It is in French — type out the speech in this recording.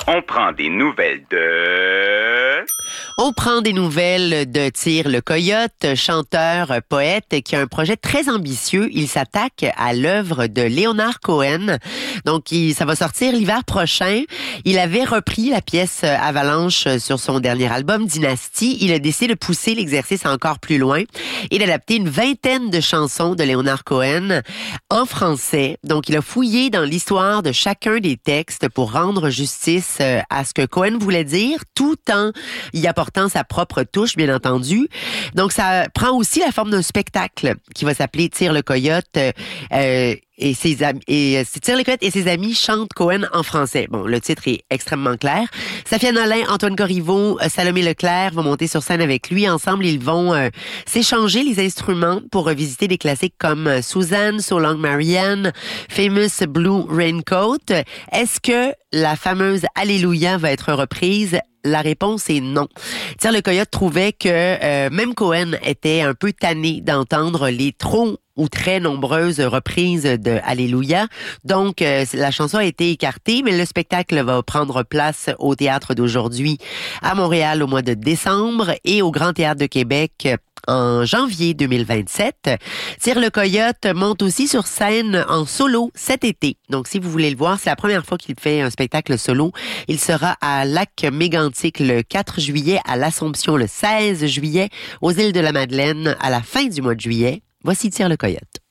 On prend des nouvelles de... On prend des nouvelles de Tyr le Coyote, chanteur, poète, qui a un projet très ambitieux. Il s'attaque à l'œuvre de Leonard Cohen. Donc, ça va sortir l'hiver prochain. Il avait repris la pièce Avalanche sur son dernier album, Dynasty. Il a décidé de pousser l'exercice encore plus loin et d'adapter une vingtaine de chansons de Leonard Cohen en français. Donc, il a fouillé dans l'histoire de chacun des textes pour rendre justice à ce que Cohen voulait dire, tout en y apportant sa propre touche, bien entendu. Donc, ça prend aussi la forme d'un spectacle qui va s'appeler Tyr le Coyote. Et Tyr le Coyote et ses amis chantent Cohen en français. Bon, le titre est extrêmement clair. Safia Nolin, Antoine Corriveau, Salomé Leclerc vont monter sur scène avec lui. Ensemble, ils vont s'échanger les instruments pour revisiter des classiques comme Suzanne, So Long Marianne, Famous Blue Raincoat. Est-ce que la fameuse Alléluia va être reprise? La réponse est non. Tyr le Coyote trouvait que même Cohen était un peu tanné d'entendre les trop ou très nombreuses reprises de Alléluia. Donc, la chanson a été écartée, mais le spectacle va prendre place au Théâtre d'Aujourd'hui à Montréal au mois de décembre et au Grand Théâtre de Québec en janvier 2027. Tyr le Coyote monte aussi sur scène en solo cet été. Donc, si vous voulez le voir, c'est la première fois qu'il fait un spectacle solo. Il sera à Lac-Mégantic le 4 juillet, à l'Assomption le 16 juillet, aux Îles de la Madeleine à la fin du mois de juillet. Voici Tyr le Coyote.